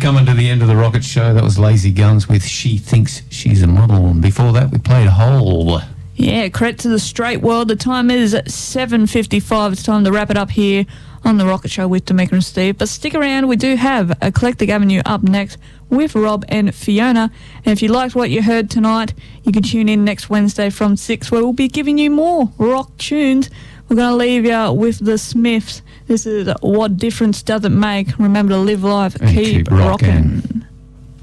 coming to the end of the Rocket Show. That was Lazy Guns with She Thinks She's a Model. And before that, we played Hole. Yeah, credit to the straight world. The time is 7:55. It's time to wrap it up here on the Rocket Show with Tamika and Steve. But stick around. We do have Eclectic Avenue up next with Rob and Fiona. And if you liked what you heard tonight, you can tune in next Wednesday from 6, where we'll be giving you more rock tunes. We're going to leave you with the Smiths. This is What Difference Does It Make? Remember to live life, keep rocking.